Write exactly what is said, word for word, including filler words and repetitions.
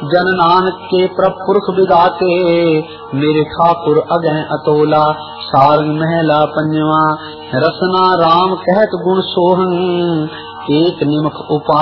जन नानक के प्रपुरख विदाते, मेरे ठाकुर अगह अतोला, सारंग महला पंजवा, रसना राम कहत गुण सोहन, एक निमख उपा